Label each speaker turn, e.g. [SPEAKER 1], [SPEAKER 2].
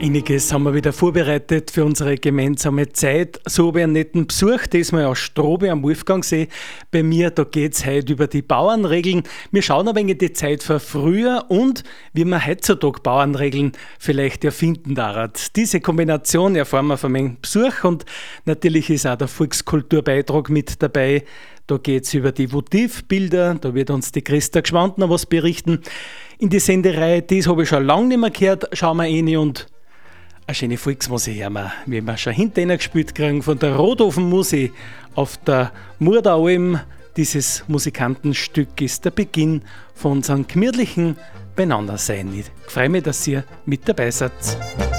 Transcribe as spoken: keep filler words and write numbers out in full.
[SPEAKER 1] Einiges haben wir wieder vorbereitet für unsere gemeinsame Zeit. So habe ich einen netten Besuch, diesmal aus Strobe am Wolfgangsee. Bei mir, da geht es heute über die Bauernregeln. Wir schauen ein wenig in die Zeit von früher und wie man heutzutage Bauernregeln vielleicht erfinden darf. Diese Kombination erfahren wir von meinem Besuch und natürlich ist auch der Volkskulturbeitrag mit dabei. Da geht es über die Votivbilder, da wird uns die Christa Gschwand noch was berichten. In die Sendereihe, das habe ich schon lange nicht mehr gehört, schauen wir rein und eine schöne Volksmusik hören wir, wie wir schon hinterher gespielt kriegen, von der Rotofenmusik auf der Murdaualm. Dieses Musikantenstück ist der Beginn von unserem gemütlichen Beieinandersein. Ich freue mich, dass ihr mit dabei seid.